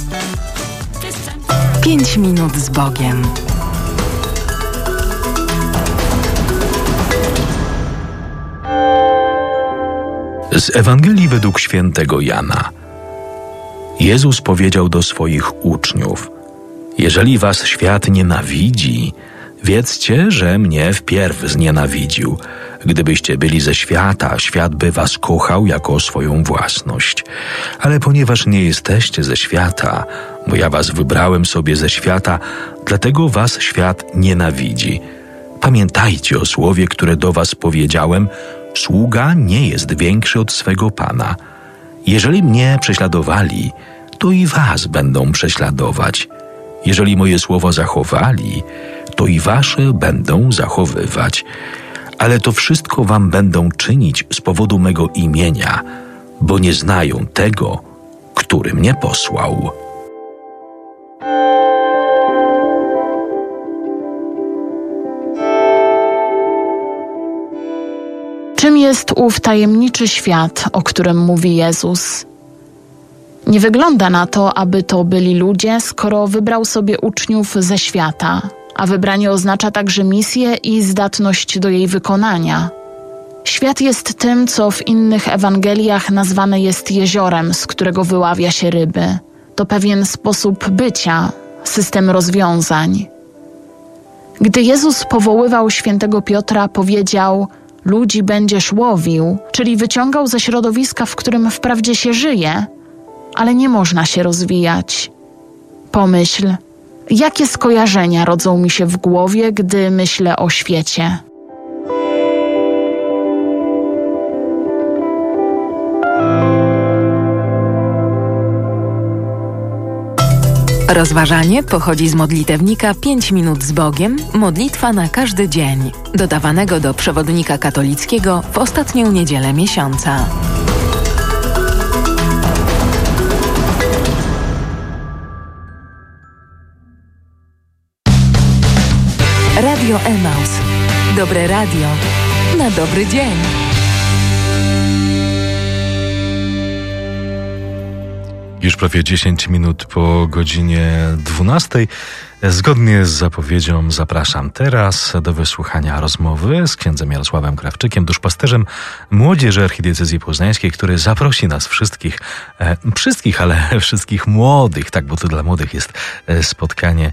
5 minut z Bogiem. Z Ewangelii według świętego Jana. Jezus powiedział do swoich uczniów: jeżeli was świat nienawidzi, wiedzcie, że mnie wpierw znienawidził. Gdybyście byli ze świata, świat by was kochał jako swoją własność. Ale ponieważ nie jesteście ze świata, bo ja was wybrałem sobie ze świata, dlatego was świat nienawidzi. Pamiętajcie o słowie, które do was powiedziałem: sługa nie jest większy od swego Pana. Jeżeli mnie prześladowali, to i was będą prześladować. Jeżeli moje słowa zachowali, to i wasze będą zachowywać. Ale to wszystko wam będą czynić z powodu mego imienia, bo nie znają tego, który mnie posłał. Czym jest ów tajemniczy świat, o którym mówi Jezus? Nie wygląda na to, aby to byli ludzie, skoro wybrał sobie uczniów ze świata, a wybranie oznacza także misję i zdatność do jej wykonania. Świat jest tym, co w innych Ewangeliach nazwane jest jeziorem, z którego wyławia się ryby. To pewien sposób bycia, system rozwiązań. Gdy Jezus powoływał świętego Piotra, powiedział: ludzi będziesz łowił, czyli wyciągał ze środowiska, w którym wprawdzie się żyje, ale nie można się rozwijać. Pomyśl, jakie skojarzenia rodzą mi się w głowie, gdy myślę o świecie. Rozważanie pochodzi z modlitewnika 5 minut z Bogiem, modlitwa na każdy dzień, dodawanego do przewodnika katolickiego w ostatnią niedzielę miesiąca. Radio Emaus. Dobre radio na dobry dzień. Już prawie 10 minut po godzinie 12. Zgodnie z zapowiedzią zapraszam teraz do wysłuchania rozmowy z księdzem Jarosławem Krawczykiem, duszpasterzem Młodzieży Archidiecezji Poznańskiej, który zaprosi nas wszystkich, ale wszystkich młodych, tak, bo to dla młodych jest spotkanie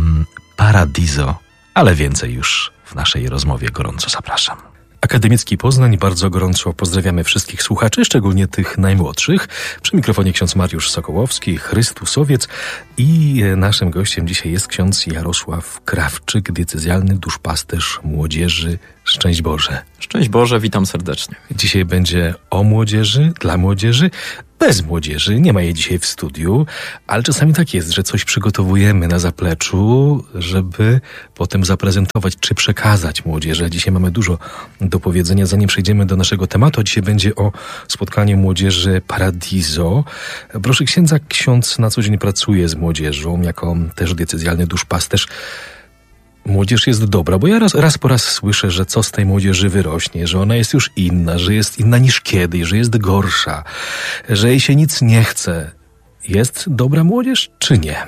Paradiso, ale więcej już w naszej rozmowie. Gorąco zapraszam. Akademicki Poznań, bardzo gorąco pozdrawiamy wszystkich słuchaczy, szczególnie tych najmłodszych. Przy mikrofonie ksiądz Mariusz Sokołowski, Chrystusowiec, i naszym gościem dzisiaj jest ksiądz Jarosław Krawczyk, diecezjalny duszpasterz młodzieży. Szczęść Boże. Szczęść Boże, witam serdecznie. Dzisiaj będzie o młodzieży, dla młodzieży, bez młodzieży. Nie ma jej dzisiaj w studiu, ale czasami tak jest, że coś przygotowujemy na zapleczu, żeby potem zaprezentować czy przekazać młodzieży. Dzisiaj mamy dużo do powiedzenia, zanim przejdziemy do naszego tematu. Dzisiaj będzie o spotkaniu młodzieży Paradiso. Proszę księdza, ksiądz na co dzień pracuje z młodzieżą, jako też diecezjalny duszpasterz. Młodzież jest dobra, bo ja raz po raz słyszę, że co z tej młodzieży wyrośnie, że ona jest już inna, że jest inna niż kiedyś, że jest gorsza, że jej się nic nie chce. Jest dobra młodzież, czy nie?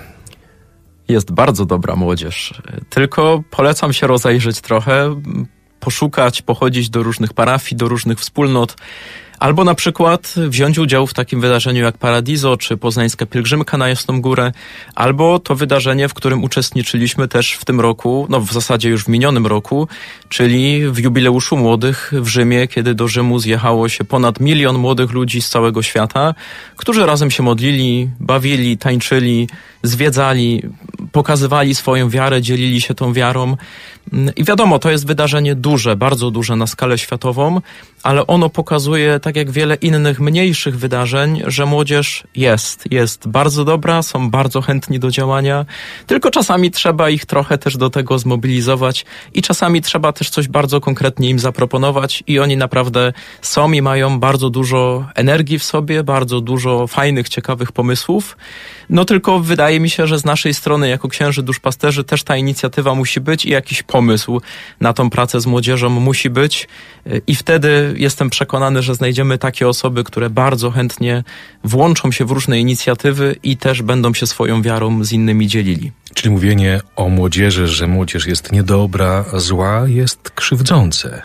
Jest bardzo dobra młodzież, tylko polecam się rozejrzeć trochę, poszukać, pochodzić do różnych parafii, do różnych wspólnot, albo na przykład wziąć udział w takim wydarzeniu jak Paradiso, czy Poznańska Pielgrzymka na Jasną Górę, albo to wydarzenie, w którym uczestniczyliśmy też w tym roku, w zasadzie już w minionym roku, czyli w jubileuszu młodych w Rzymie, kiedy do Rzymu zjechało się ponad 1 milion młodych ludzi z całego świata, którzy razem się modlili, bawili, tańczyli, zwiedzali, pokazywali swoją wiarę, dzielili się tą wiarą. I wiadomo, to jest wydarzenie duże, bardzo duże na skalę światową, ale ono pokazuje, tak jak wiele innych mniejszych wydarzeń, że młodzież jest bardzo dobra, są bardzo chętni do działania, tylko czasami trzeba ich trochę też do tego zmobilizować i czasami trzeba też coś bardzo konkretnie im zaproponować i oni naprawdę są i mają bardzo dużo energii w sobie, bardzo dużo fajnych, ciekawych pomysłów. No tylko wydaje mi się, że z naszej strony jako księży duszpasterzy też ta inicjatywa musi być i jakiś pomysł na tą pracę z młodzieżą musi być. I wtedy jestem przekonany, że znajdziemy takie osoby, które bardzo chętnie włączą się w różne inicjatywy i też będą się swoją wiarą z innymi dzielili. Czyli mówienie o młodzieży, że młodzież jest niedobra, zła, jest krzywdzące.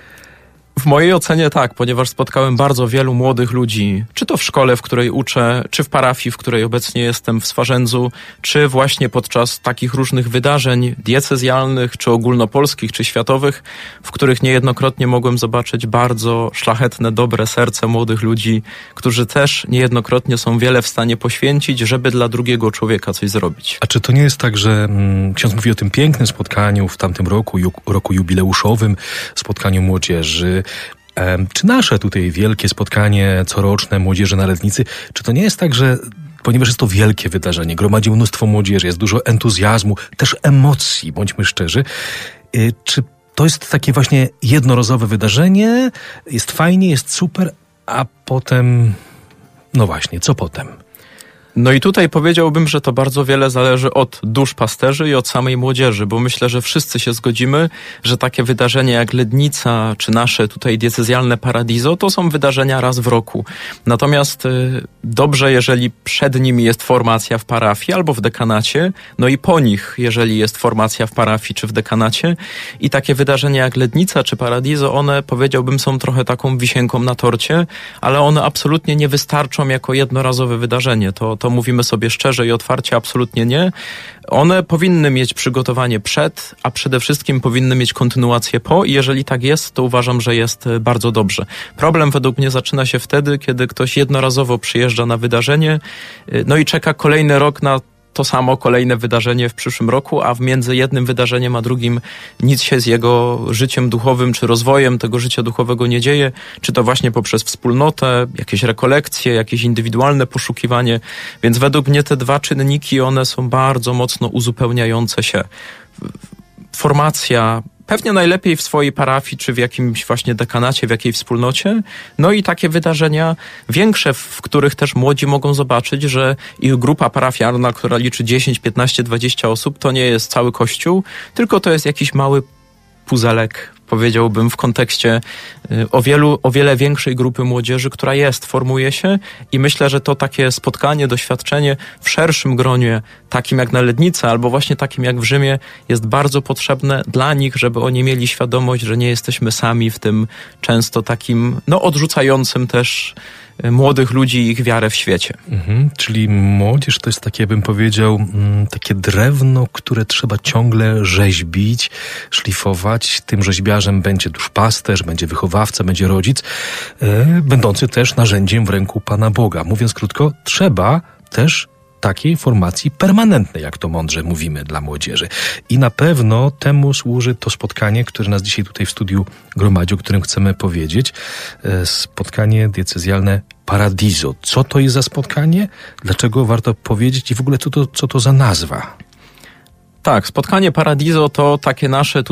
W mojej ocenie tak, ponieważ spotkałem bardzo wielu młodych ludzi, czy to w szkole, w której uczę, czy w parafii, w której obecnie jestem w Swarzędzu, czy właśnie podczas takich różnych wydarzeń diecezjalnych, czy ogólnopolskich, czy światowych, w których niejednokrotnie mogłem zobaczyć bardzo szlachetne, dobre serce młodych ludzi, którzy też niejednokrotnie są wiele w stanie poświęcić, żeby dla drugiego człowieka coś zrobić. A czy to nie jest tak, że ksiądz mówi o tym pięknym spotkaniu w tamtym roku jubileuszowym, spotkaniu młodzieży, czy nasze tutaj wielkie spotkanie coroczne Młodzieży na Letnicy, czy to nie jest tak, że ponieważ jest to wielkie wydarzenie, gromadzi mnóstwo młodzieży, jest dużo entuzjazmu, też emocji, bądźmy szczerzy, czy to jest takie właśnie jednorazowe wydarzenie, jest fajnie, jest super, a potem, no właśnie, co potem? No i tutaj powiedziałbym, że to bardzo wiele zależy od duszpasterzy i od samej młodzieży, bo myślę, że wszyscy się zgodzimy, że takie wydarzenia jak Lednica, czy nasze tutaj diecezjalne Paradiso, to są wydarzenia raz w roku. Natomiast dobrze, jeżeli przed nimi jest formacja w parafii albo w dekanacie, no i po nich, jeżeli jest formacja w parafii czy w dekanacie. I takie wydarzenia jak Lednica czy Paradiso, one, powiedziałbym, są trochę taką wisienką na torcie, ale one absolutnie nie wystarczą jako jednorazowe wydarzenie. To mówimy sobie szczerze i otwarcie, absolutnie nie. One powinny mieć przygotowanie przed, a przede wszystkim powinny mieć kontynuację po i jeżeli tak jest, to uważam, że jest bardzo dobrze. Problem według mnie zaczyna się wtedy, kiedy ktoś jednorazowo przyjeżdża na wydarzenie, no i czeka kolejny rok na to samo kolejne wydarzenie w przyszłym roku, a między jednym wydarzeniem a drugim nic się z jego życiem duchowym czy rozwojem tego życia duchowego nie dzieje, czy to właśnie poprzez wspólnotę, jakieś rekolekcje, jakieś indywidualne poszukiwanie, więc według mnie te dwa czynniki, one są bardzo mocno uzupełniające się. Formacja pewnie najlepiej w swojej parafii, czy w jakimś właśnie dekanacie, w jakiej wspólnocie. No i takie wydarzenia większe, w których też młodzi mogą zobaczyć, że ich grupa parafialna, która liczy 10, 15, 20 osób, to nie jest cały kościół, tylko to jest jakiś mały puzelek, powiedziałbym, w kontekście o wiele większej grupy młodzieży, która formuje się i myślę, że to takie spotkanie, doświadczenie w szerszym gronie, takim jak na Lednicy, albo właśnie takim jak w Rzymie, jest bardzo potrzebne dla nich, żeby oni mieli świadomość, że nie jesteśmy sami w tym często takim, odrzucającym też młodych ludzi i ich wiarę w świecie. Czyli młodzież to jest takie, bym powiedział, takie drewno, które trzeba ciągle rzeźbić, szlifować. Tym rzeźbiarzem będzie duszpasterz, będzie wychowawca, będzie rodzic, będący też narzędziem w ręku Pana Boga. Mówiąc krótko, trzeba też takiej formacji permanentnej, jak to mądrze mówimy dla młodzieży. I na pewno temu służy to spotkanie, które nas dzisiaj tutaj w studiu gromadzi, o którym chcemy powiedzieć. Spotkanie diecezjalne Paradiso. Co to jest za spotkanie? Dlaczego warto powiedzieć i w ogóle co to za nazwa? Tak, spotkanie Paradiso to takie nasze